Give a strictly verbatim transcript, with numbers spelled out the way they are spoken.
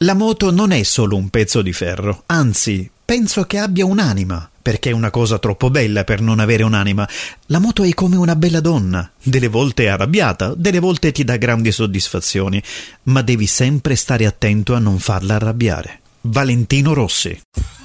La moto non è solo un pezzo di ferro, anzi, penso che abbia un'anima, perché è una cosa troppo bella per non avere un'anima. La moto è come una bella donna, delle volte è arrabbiata, delle volte ti dà grandi soddisfazioni, ma devi sempre stare attento a non farla arrabbiare. Valentino Rossi.